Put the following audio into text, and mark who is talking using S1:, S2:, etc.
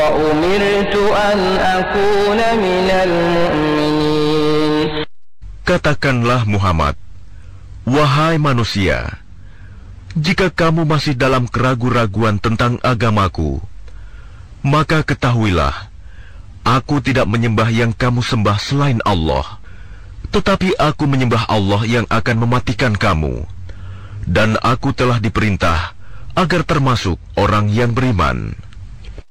S1: وأمرت أن أكون من المؤمنين.
S2: Katakanlah Muhammad, wahai manusia, jika kamu masih dalam keraguan-raguan tentang agamaku, maka ketahuilah, aku tidak menyembah yang kamu sembah selain Allah, tetapi aku menyembah Allah yang akan mematikan kamu, dan aku telah diperintah agar termasuk orang yang beriman.